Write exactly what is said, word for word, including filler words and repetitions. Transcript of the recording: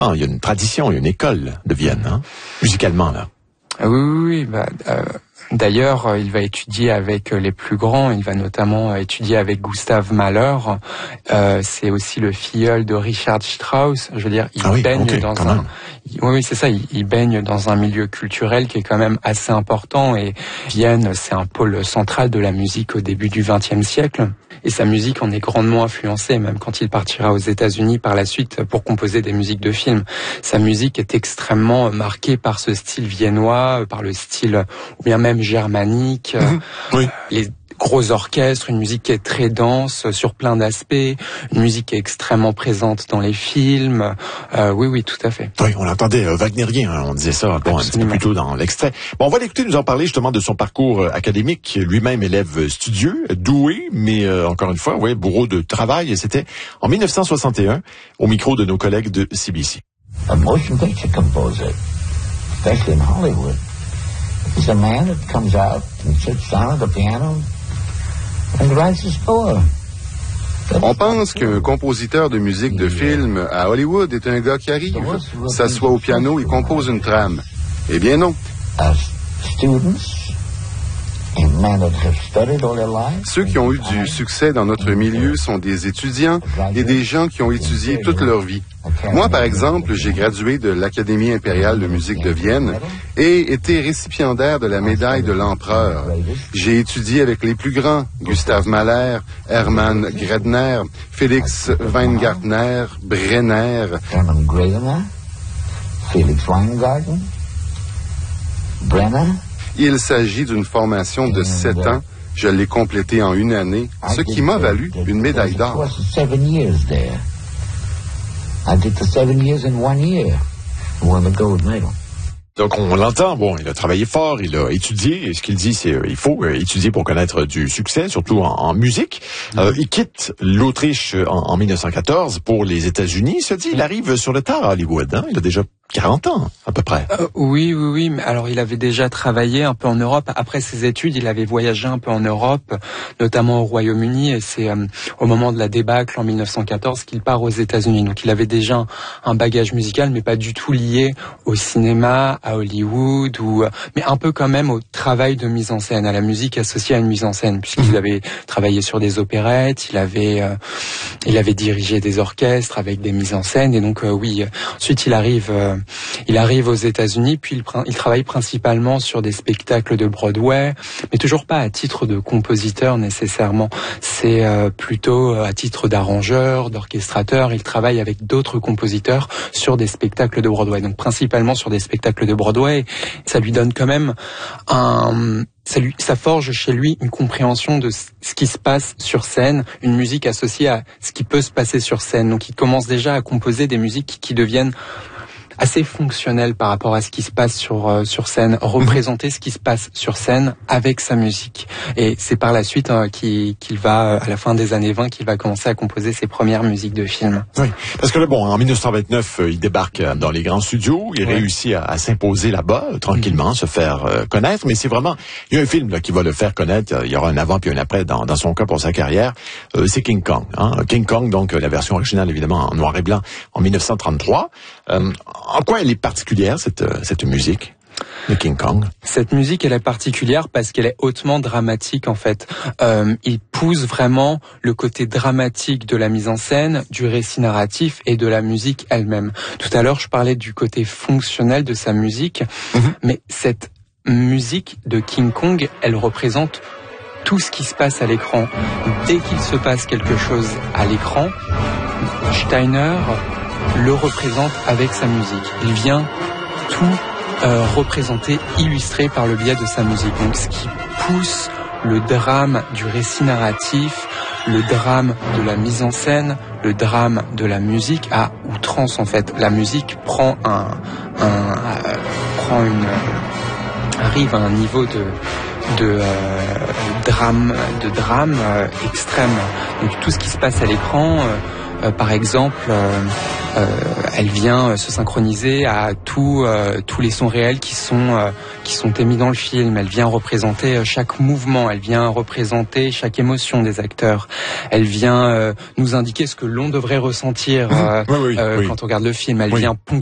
il y a une tradition, il y a une école de Vienne, hein, musicalement, là. Oui, oui, oui. Bah, euh, d'ailleurs, il va étudier avec les plus grands. Il va notamment étudier avec Gustav Mahler. Euh, c'est aussi le filleul de Richard Strauss. Je veux dire, il ah oui, baigne okay, dans un... Il, oui, oui, c'est ça. Il, il baigne dans un milieu culturel qui est quand même assez important. Et Vienne, c'est un pôle central de la musique au début du vingtième siècle. Et sa musique en est grandement influencée, même quand il partira aux États-Unis par la suite pour composer des musiques de films. Sa musique est extrêmement marquée par ce style viennois, par le style ou bien même germanique, mmh, oui. les gros orchestres, une musique qui est très dense sur plein d'aspects, une musique qui est extrêmement présente dans les films. Euh, oui, oui, tout à fait. Oui, on l'entendait euh, wagnérien, hein, on disait ça bon, un petit peu plus tôt dans l'extrait. Bon, on va l'écouter nous en parler justement de son parcours euh, académique, lui-même élève studieux, doué, mais euh, encore une fois, ouais, bourreau de travail, et c'était en mille neuf cent soixante et un, au micro de nos collègues de C B C. A motion picture composer, especially in Hollywood, is a man that comes out and sits down at the piano and writes a score. On pense qu'un compositeur de musique de film à Hollywood est un gars qui arrive, s'assoit au piano et compose une trame. Eh bien non. Ceux qui ont eu du succès dans notre milieu sont des étudiants et des gens qui ont étudié toute leur vie. Moi, par exemple, j'ai gradué de l'Académie impériale de musique de Vienne et été récipiendaire de la médaille de l'empereur. J'ai étudié avec les plus grands, Gustav Mahler, Hermann Gredner, Félix Weingartner, Brenner. Felix Weingarten, Brenner. Il s'agit d'une formation de sept ans. Je l'ai complétée en une année, ce qui m'a valu une médaille d'or. Donc, on l'entend, bon, il a travaillé fort, il a étudié, et ce qu'il dit, c'est qu'il faut euh, étudier pour connaître du succès, surtout en, en musique. Euh, il quitte l'Autriche en, en mille neuf cent quatorze pour les États-Unis. Il se dit, il arrive sur le tard à Hollywood, hein? Il a déjà quarante ans, à peu près. Euh, oui, oui, oui. Mais alors, il avait déjà travaillé un peu en Europe. Après ses études, il avait voyagé un peu en Europe, notamment au Royaume-Uni. Et c'est euh, au moment de la débâcle en mille neuf cent quatorze qu'il part aux États-Unis. Donc, il avait déjà un, un bagage musical, mais pas du tout lié au cinéma, à Hollywood, ou euh, mais un peu quand même au travail de mise en scène, à la musique associée à une mise en scène, puisqu'il avait travaillé sur des opérettes, il avait, euh, il avait dirigé des orchestres avec des mises en scène. Et donc, euh, oui. Ensuite, il arrive. Euh, Il arrive aux États-Unis, puis il, il travaille principalement sur des spectacles de Broadway, mais toujours pas à titre de compositeur nécessairement. C'est euh, plutôt à titre d'arrangeur, d'orchestrateur. Il travaille avec d'autres compositeurs sur des spectacles de Broadway, donc principalement sur des spectacles de Broadway. Ça lui donne quand même un... Ça, lui, ça forge chez lui une compréhension de ce qui se passe sur scène, une musique associée à ce qui peut se passer sur scène. Donc il commence déjà à composer des musiques qui deviennent assez fonctionnel par rapport à ce qui se passe sur euh, sur scène, représenter ce qui se passe sur scène avec sa musique. Et c'est par la suite euh, qu'il qu'il va, à la fin des années vingt, qu'il va commencer à composer ses premières musiques de films. Oui, parce que là, bon, en mille neuf cent vingt-neuf, euh, il débarque dans les grands studios, il ouais. réussit à, à s'imposer là-bas, euh, tranquillement, mm-hmm. se faire euh, connaître, mais c'est vraiment, il y a un film là, qui va le faire connaître, il y aura un avant puis un après dans, dans son cas pour sa carrière, euh, c'est King Kong. Hein? King Kong, donc la version originale, évidemment, en noir et blanc, en mille neuf cent trente-trois. Euh, En quoi elle est particulière, cette, cette musique de King Kong? Cette musique, elle est particulière parce qu'elle est hautement dramatique, en fait. Euh, il pousse vraiment le côté dramatique de la mise en scène, du récit narratif et de la musique elle-même. Tout à l'heure, je parlais du côté fonctionnel de sa musique, mm-hmm. mais cette musique de King Kong, elle représente tout ce qui se passe à l'écran. Dès qu'il se passe quelque chose à l'écran, Steiner le représente avec sa musique. Il vient tout euh, représenter, illustrer par le biais de sa musique. Donc ce qui pousse le drame du récit narratif, le drame de la mise en scène, le drame de la musique à outrance en fait. La musique prend un, un euh, prend une euh, arrive à un niveau de de euh, drame de drame euh, extrême. Donc tout ce qui se passe à l'écran, euh, euh, par exemple. Euh, euh, elle vient se synchroniser à tous euh, tous les sons réels qui sont euh, qui sont émis dans le film. Elle vient représenter chaque mouvement, elle vient représenter chaque émotion des acteurs. Elle vient euh, nous indiquer ce que l'on devrait ressentir euh, oui, oui, euh, oui. quand on regarde le film. Elle oui. vient